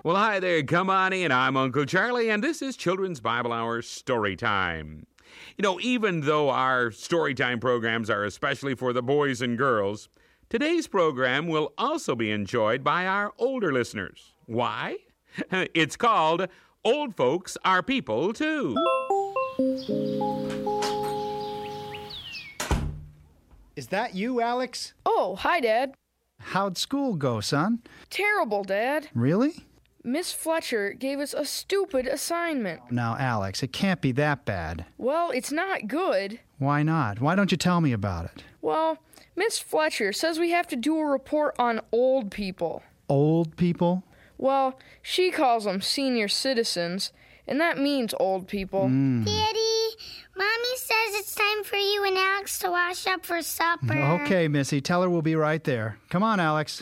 Well, hi there. Come on in. I'm Uncle Charlie, and this is Children's Bible Hour Story Time. You know, even though our Storytime programs are especially for the boys and girls, today's program will also be enjoyed by our older listeners. Why? It's called Old Folks Are People, Too. Is that you, Alex? Oh, hi, Dad. How'd school go, son? Terrible, Dad. Really? Miss Fletcher gave us a stupid assignment. Now, Alex, it can't be that bad. Well, it's not good. Why not? Why don't you tell me about it? Well, Miss Fletcher says we have to do a report on old people. Old people? Well, she calls them senior citizens, and that means old people. Daddy, Mommy says it's time for you and Alex to wash up for supper. Okay, Missy, tell her we'll be right there. Come on, Alex.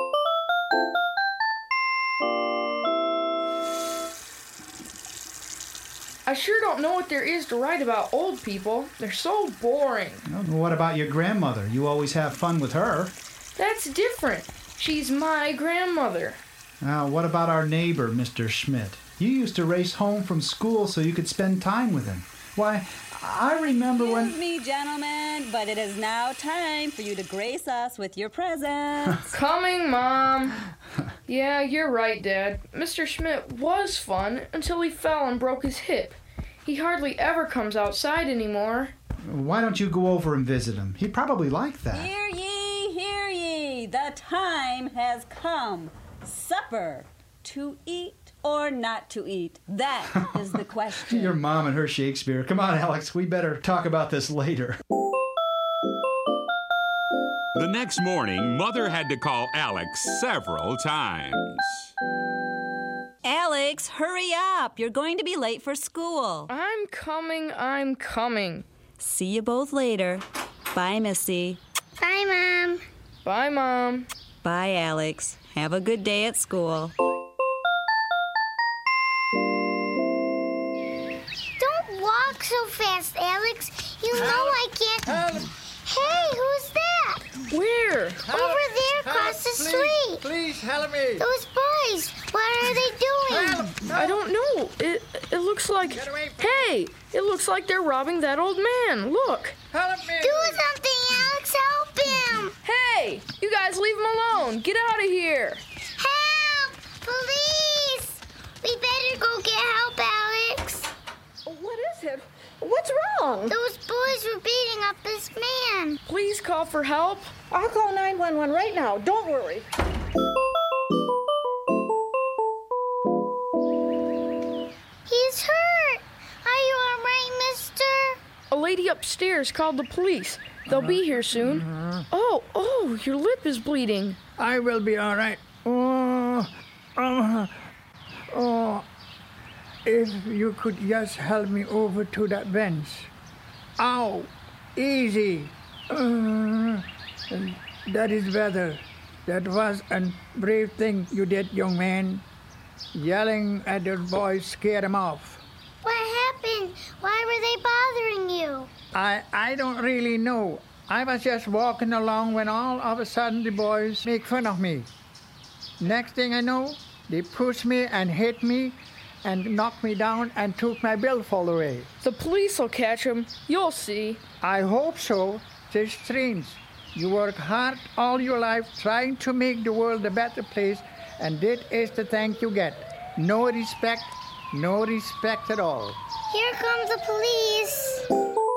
I sure don't know what there is to write about old people. They're so boring. Well, what about your grandmother? You always have fun with her. That's different. She's my grandmother. Now, what about our neighbor, Mr. Schmidt? You used to race home from school so you could spend time with him. Why, I remember when... Excuse me, gentlemen, but it is now time for you to grace us with your presents. Coming, Mom. Yeah, you're right, Dad. Mr. Schmidt was fun until he fell and broke his hip. He hardly ever comes outside anymore. Why don't you go over and visit him? He'd probably like that. Hear ye, hear ye. The time has come. Supper. To eat or not to eat? That is the question. Your mom and her Shakespeare. Come on, Alex, we better talk about this later. The next morning, Mother had to call Alex several times. Alex, hurry up. You're going to be late for school. I'm coming. See you both later. Bye, Missy. Bye, Mom. Bye, Mom. Bye, Alex. Have a good day at school. Don't walk so fast, Alex. You know I can't... Hey, who's that? Where? Over there across the street. Please help me. Those boys, what are they doing? I don't know. It looks like... Get away from Hey! It looks like they're robbing that old man. Look. Help me. Do something, Alex. Help him. Hey! You guys leave him alone. Get out of here. Help! Police! We better go get help, Alex. What is it? What's wrong? Those boys were beating up this man. Please call for help. I'll call 911 right now. Don't worry. He's hurt. Are you all right, mister? A lady upstairs called the police. They'll be here soon. Oh, your lip is bleeding. I will be all right. If you could just help me over to that bench. Ow! Easy. That is better. That was a brave thing you did, young man. Yelling at those boys scared them off. What happened? Why were they bothering you? I don't really know. I was just walking along when all of a sudden the boys make fun of me. Next thing I know, they pushed me and hit me and knocked me down and took my billfold away. The police will catch him. You'll see. I hope so. It's strange. You work hard all your life trying to make the world a better place, and that is the thank you get. No respect at all. Here comes the police.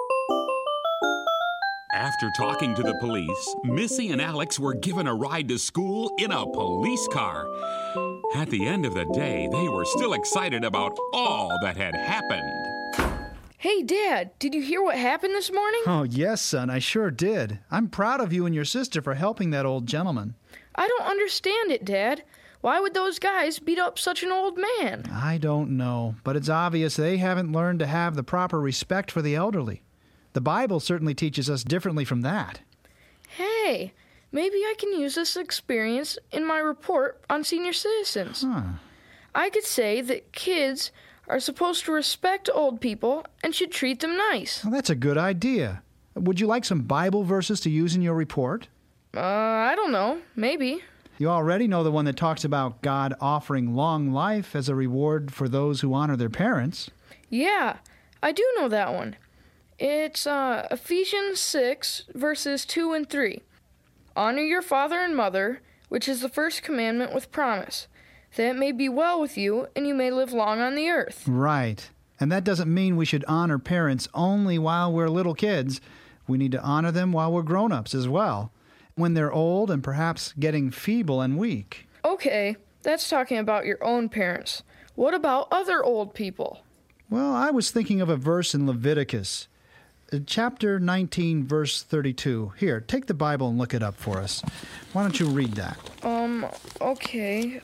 After talking to the police, Missy and Alex were given a ride to school in a police car. At the end of the day, they were still excited about all that had happened. Hey, Dad, did you hear what happened this morning? Oh, yes, son, I sure did. I'm proud of you and your sister for helping that old gentleman. I don't understand it, Dad. Why would those guys beat up such an old man? I don't know, but it's obvious they haven't learned to have the proper respect for the elderly. The Bible certainly teaches us differently from that. Hey, maybe I can use this experience in my report on senior citizens. I could say that kids are supposed to respect old people and should treat them nice. Well, that's a good idea. Would you like some Bible verses to use in your report? I don't know. Maybe. You already know the one that talks about God offering long life as a reward for those who honor their parents. Yeah, I do know that one. It's Ephesians 6, verses 2 and 3. Honor your father and mother, which is the first commandment with promise, that it may be well with you and you may live long on the earth. Right. And that doesn't mean we should honor parents only while we're little kids. We need to honor them while we're grown-ups as well, when they're old and perhaps getting feeble and weak. Okay, that's talking about your own parents. What about other old people? Well, I was thinking of a verse in Leviticus, chapter 19, verse 32. Here, take the Bible and look it up for us. Why don't you read that? Okay.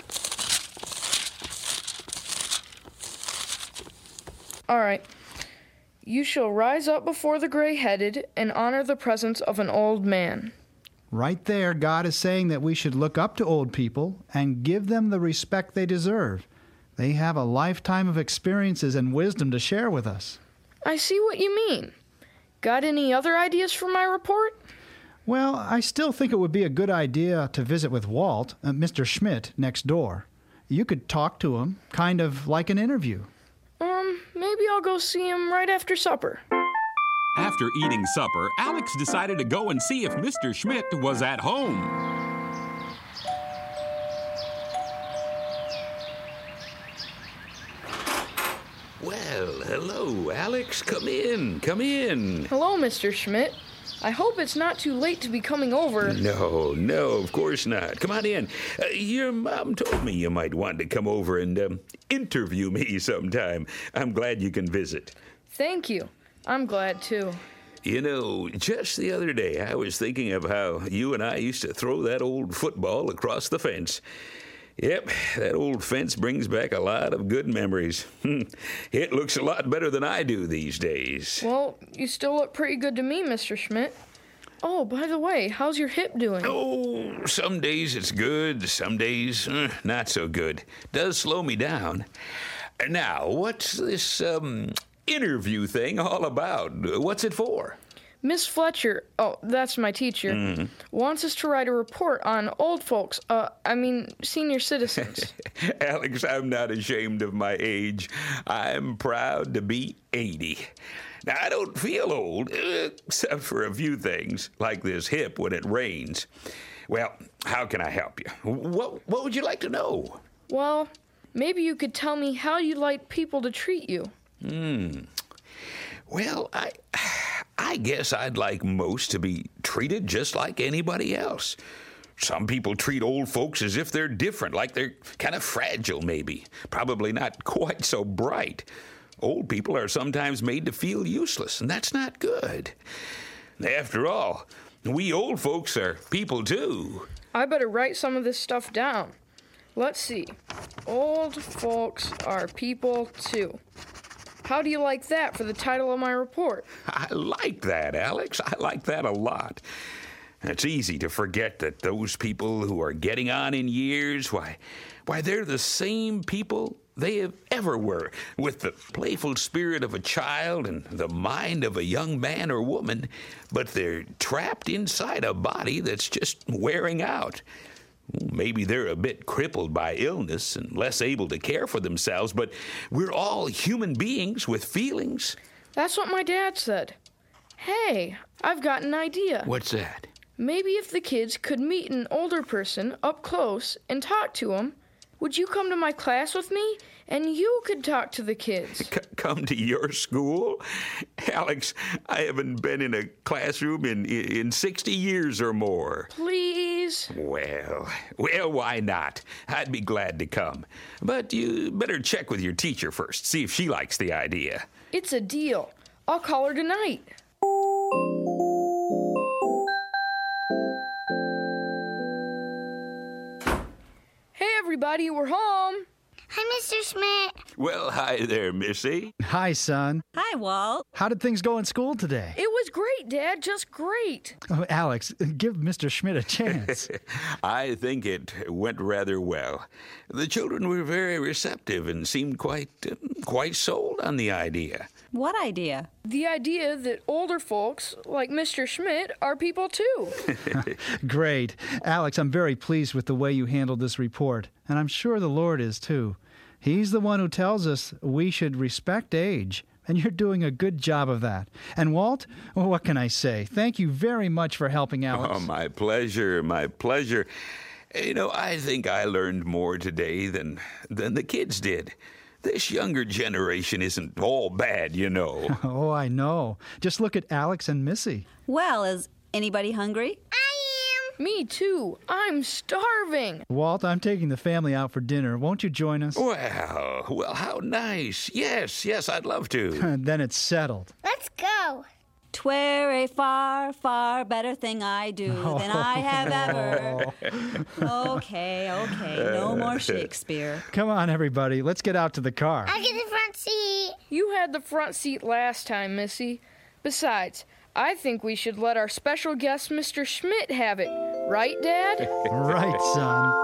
All right. You shall rise up before the gray-headed and honor the presence of an old man. Right there, God is saying that we should look up to old people and give them the respect they deserve. They have a lifetime of experiences and wisdom to share with us. I see what you mean. Got any other ideas for my report? Well, I still think it would be a good idea to visit with Walt, Mr. Schmidt, next door. You could talk to him, kind of like an interview. Maybe I'll go see him right after supper. After eating supper, Alex decided to go and see if Mr. Schmidt was at home. Well, hello, Alex. Come in, come in. Hello, Mr. Schmidt. I hope it's not too late to be coming over. No, of course not. Come on in. Your mom told me you might want to come over and interview me sometime. I'm glad you can visit. Thank you. I'm glad, too. You know, just the other day, I was thinking of how you and I used to throw that old football across the fence. Yep, that old fence brings back a lot of good memories. It looks a lot better than I do these days. Well, you still look pretty good to me, Mr. Schmidt. Oh, by the way, how's your hip doing? Oh, some days it's good, some days not so good. Does slow me down. Now, what's this interview thing all about? What's it for? Miss Fletcher, that's my teacher, wants us to write a report on old folks, senior citizens. Alex, I'm not ashamed of my age. I'm proud to be 80. Now, I don't feel old, except for a few things, like this hip when it rains. Well, how can I help you? What would you like to know? Well, maybe you could tell me how you'd like people to treat you. Well, I guess I'd like most to be treated just like anybody else. Some people treat old folks as if they're different, like they're kind of fragile, maybe. Probably not quite so bright. Old people are sometimes made to feel useless, and that's not good. After all, we old folks are people, too. I better write some of this stuff down. Let's see. Old folks are people, too. How do you like that for the title of my report? I like that, Alex. I like that a lot. It's easy to forget that those people who are getting on in years, why, they're the same people they ever were, with the playful spirit of a child and the mind of a young man or woman, but they're trapped inside a body that's just wearing out. Maybe they're a bit crippled by illness and less able to care for themselves, but we're all human beings with feelings. That's what my dad said. Hey, I've got an idea. What's that? Maybe if the kids could meet an older person up close and talk to them, would you come to my class with me? And you could talk to the kids. Come to your school? Alex, I haven't been in a classroom in 60 years or more. Please? Well, why not? I'd be glad to come. But you better check with your teacher first, see if she likes the idea. It's a deal. I'll call her tonight. Hey, everybody, we're home. Hi, Mr. Schmidt. Well, hi there, Missy. Hi, son. Hi, Walt. How did things go in school today? It was great, Dad, just great. Oh, Alex, give Mr. Schmidt a chance. I think it went rather well. The children were very receptive and seemed quite sold on the idea. What idea? The idea that older folks, like Mr. Schmidt, are people too. Great. Alex, I'm very pleased with the way you handled this report, and I'm sure the Lord is too. He's the one who tells us we should respect age, and you're doing a good job of that. And Walt, well, what can I say? Thank you very much for helping Alex. Oh, my pleasure, my pleasure. You know, I think I learned more today than the kids did. This younger generation isn't all bad, you know. Oh, I know. Just look at Alex and Missy. Well, is anybody hungry? I am. Me too. I'm starving. Walt, I'm taking the family out for dinner. Won't you join us? Well, how nice. Yes, I'd love to. Then it's settled. Let's go. 'Twere a far, far better thing I do than I have ever. Okay, no more Shakespeare. Come on, everybody. Let's get out to the car. I get the front seat. You had the front seat last time, Missy. Besides, I think we should let our special guest, Mr. Schmidt, have it. Right, Dad? Right, son.